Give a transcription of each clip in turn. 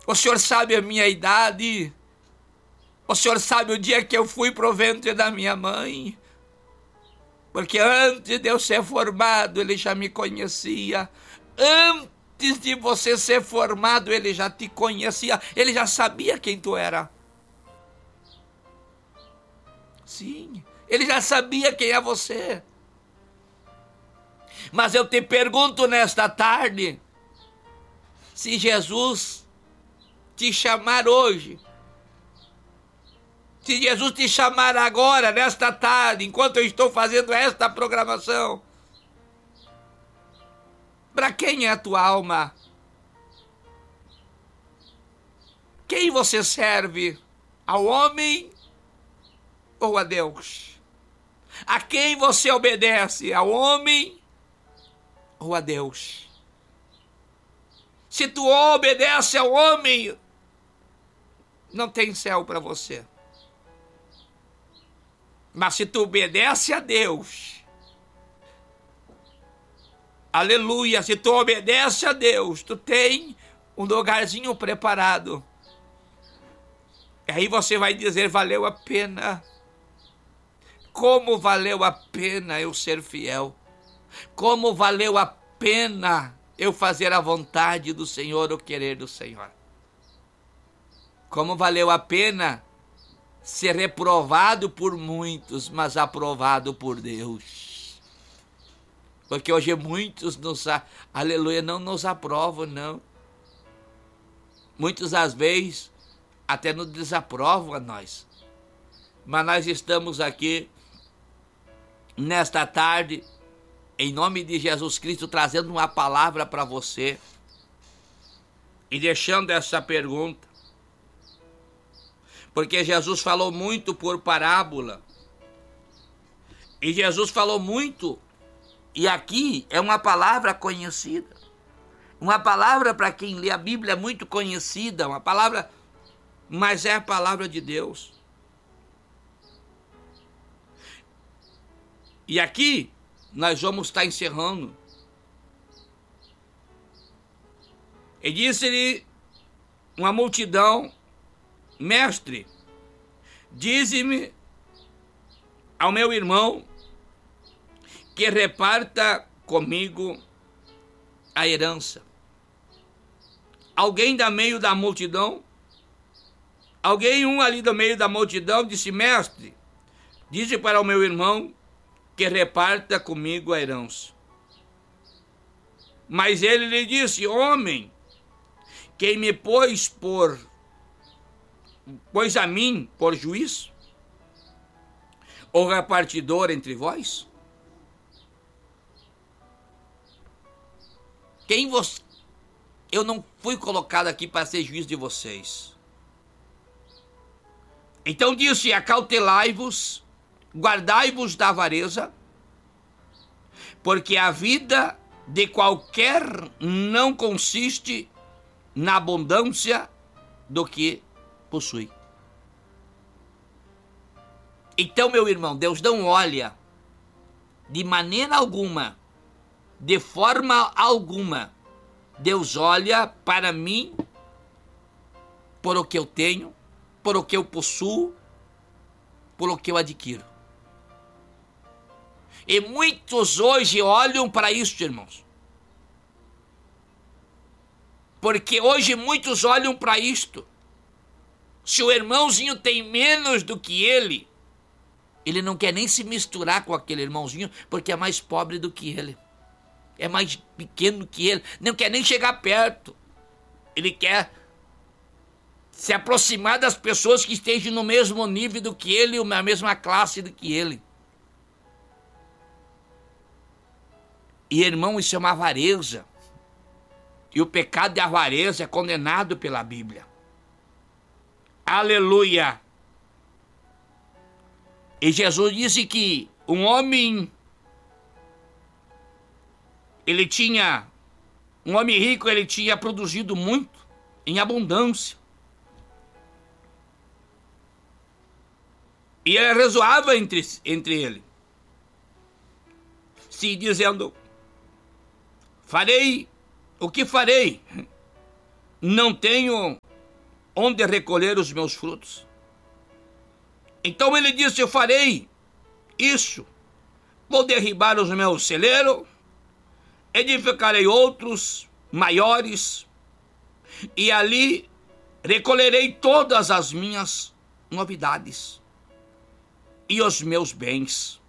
O Senhor sabe a minha idade. O Senhor sabe o dia que eu fui pro ventre da minha mãe. Porque antes de eu ser formado, Ele já me conhecia. Antes de você ser formado, Ele já te conhecia. Ele já sabia quem tu era. Sim, Ele já sabia quem é você. Mas eu te pergunto nesta tarde, se Jesus te chamar hoje, se Jesus te chamar agora, nesta tarde, enquanto eu estou fazendo esta programação, para quem é a tua alma? Quem você serve? Ao homem ou a Deus? A quem você obedece? Ao homem ou a Deus? Se tu obedece ao homem, não tem céu para você. Mas se tu obedece a Deus, aleluia, se tu obedece a Deus, tu tem um lugarzinho preparado. E aí você vai dizer, valeu a pena. Como valeu a pena eu ser fiel. Como valeu a pena eu fazer a vontade do Senhor, o querer do Senhor. Como valeu a pena ser reprovado por muitos, mas aprovado por Deus. Porque hoje muitos aleluia, não nos aprovam, não. Muitos às vezes até nos desaprovam a nós. Mas nós estamos aqui nesta tarde, em nome de Jesus Cristo, trazendo uma palavra para você e deixando essa pergunta. Porque Jesus falou muito por parábola. E Jesus falou muito, e aqui é uma palavra conhecida. Uma palavra para quem lê a Bíblia muito conhecida, uma palavra, mas é a palavra de Deus. E aqui nós vamos estar encerrando. E disse-lhe uma multidão, mestre, dize-me ao meu irmão que reparta comigo a herança. Alguém da meio da multidão, ali do meio da multidão disse, mestre, dize para o meu irmão que reparta comigo a herança. Mas ele lhe disse, homem, quem me pôs a mim por juiz, ou repartidor entre vós? Eu não fui colocado aqui para ser juiz de vocês. Então disse, acautelai-vos, guardai-vos da avareza, porque a vida de qualquer não consiste na abundância do que possui. Então, meu irmão, Deus não olha de maneira alguma, de forma alguma, Deus olha para mim por o que eu tenho, por o que eu possuo, por o que eu adquiro. E muitos hoje olham para isso, irmãos. Porque hoje muitos olham para isto. Se o irmãozinho tem menos do que ele não quer nem se misturar com aquele irmãozinho, porque é mais pobre do que ele. É mais pequeno que ele. Não quer nem chegar perto. Ele quer se aproximar das pessoas que estejam no mesmo nível do que ele, ou na mesma classe do que ele. E, irmão, isso é uma avareza. E o pecado de avareza é condenado pela Bíblia. Aleluia! E Jesus disse que um homem, um homem rico, ele tinha produzido muito, em abundância. E ele rezoava entre ele, se dizendo, farei o que farei, não tenho onde recolher os meus frutos. Então ele disse: eu farei isso, vou derribar os meus celeiros, edificarei outros maiores, e ali recolherei todas as minhas novidades e os meus bens.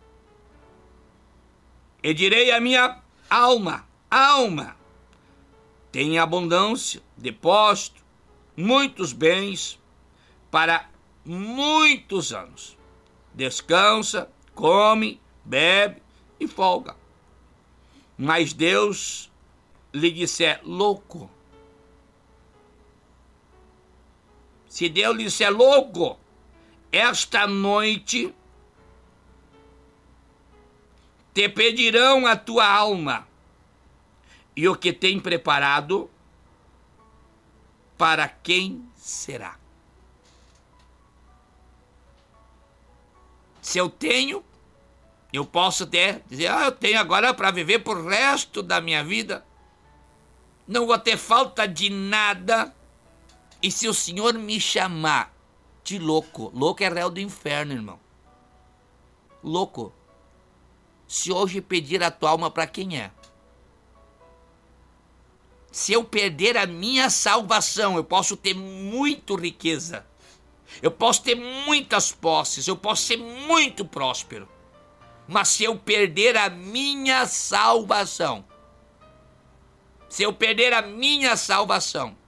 E direi à minha alma: alma, tem abundância, depósito, muitos bens para muitos anos. Descansa, come, bebe e folga. Mas Deus lhe disser: louco. Se Deus lhe disser: louco, esta noite te pedirão a tua alma e o que tem preparado, para quem será? Se eu tenho, eu posso até dizer: eu tenho agora para viver por resto da minha vida, não vou ter falta de nada. E se o Senhor me chamar de louco, louco é réu do inferno, irmão. Louco. Se hoje pedir a tua alma, para quem é? Se eu perder a minha salvação, eu posso ter muita riqueza, eu posso ter muitas posses, eu posso ser muito próspero, mas se eu perder a minha salvação, se eu perder a minha salvação,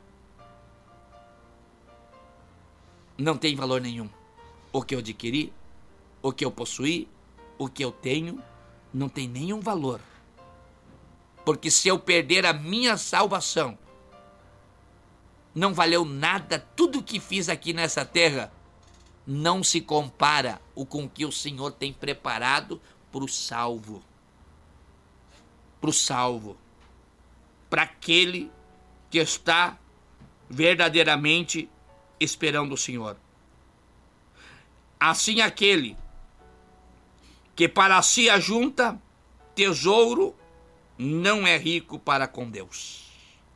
não tem valor nenhum. O que eu adquiri, o que eu possuí, o que eu tenho, não tem nenhum valor. Porque se eu perder a minha salvação, não valeu nada. Tudo que fiz aqui nessa terra não se compara com o que o Senhor tem preparado para o salvo. Para o salvo. Para aquele que está verdadeiramente esperando o Senhor. Assim aquele que para si ajunta tesouro não é rico para com Deus.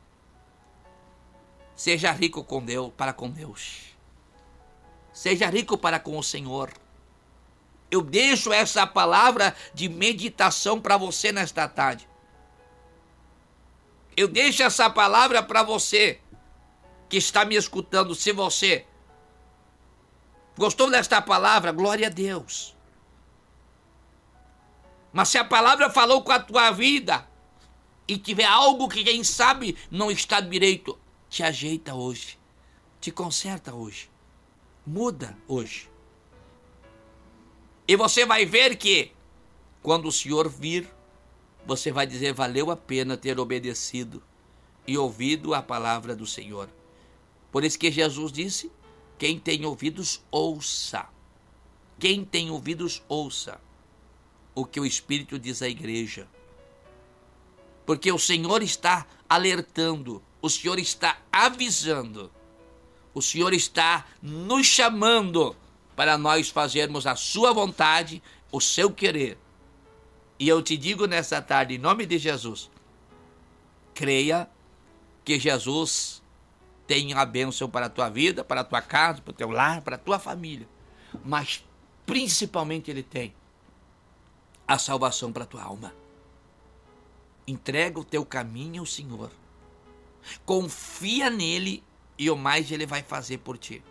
Seja rico com Deus, para com Deus. Seja rico para com o Senhor. Eu deixo essa palavra de meditação para você nesta tarde. Eu deixo essa palavra para você que está me escutando. Se você gostou desta palavra, glória a Deus. Mas se a palavra falou com a tua vida e tiver algo que quem sabe não está direito, te ajeita hoje, te conserta hoje, muda hoje. E você vai ver que quando o Senhor vir, você vai dizer: valeu a pena ter obedecido e ouvido a palavra do Senhor. Por isso que Jesus disse: quem tem ouvidos, ouça. Quem tem ouvidos, ouça o que o Espírito diz à igreja. Porque o Senhor está alertando, o Senhor está avisando, o Senhor está nos chamando para nós fazermos a sua vontade, o seu querer. E eu te digo nessa tarde, em nome de Jesus, creia que Jesus tem a bênção para a tua vida, para a tua casa, para o teu lar, para a tua família. Mas principalmente Ele tem a salvação para a tua alma. Entrega o teu caminho ao Senhor. Confia nele e o mais Ele vai fazer por ti.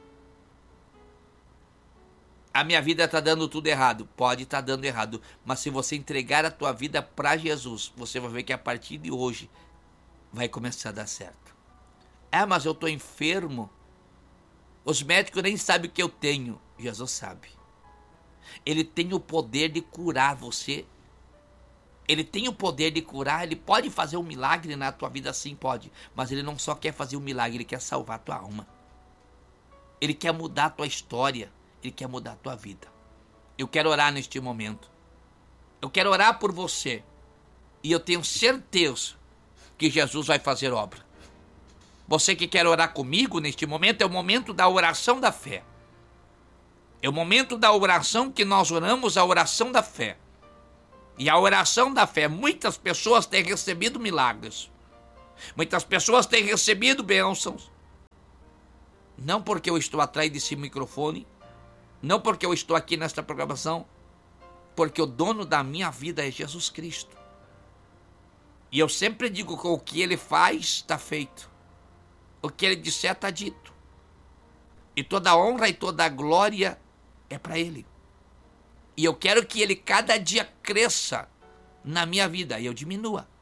A minha vida está dando tudo errado. Pode estar dando errado. Mas se você entregar a tua vida para Jesus, você vai ver que a partir de hoje vai começar a dar certo. Mas eu estou enfermo. Os médicos nem sabem o que eu tenho. Jesus sabe. Ele tem o poder de curar você. Ele tem o poder de curar. Ele pode fazer um milagre na tua vida, sim, pode. Mas Ele não só quer fazer um milagre, Ele quer salvar a tua alma. Ele quer mudar a tua história. Ele quer mudar a tua vida. Eu quero orar neste momento. Eu quero orar por você. E eu tenho certeza que Jesus vai fazer obra. Você que quer orar comigo neste momento, é o momento da oração da fé. É o momento da oração que nós oramos, a oração da fé. E a oração da fé, muitas pessoas têm recebido milagres. Muitas pessoas têm recebido bênçãos. Não porque eu estou atrás desse microfone, não porque eu estou aqui nesta programação, porque o dono da minha vida é Jesus Cristo. E eu sempre digo que o que ele faz está feito. O que ele disser está dito. E toda a honra e toda a glória é para ele. E eu quero que ele cada dia cresça na minha vida e eu diminua.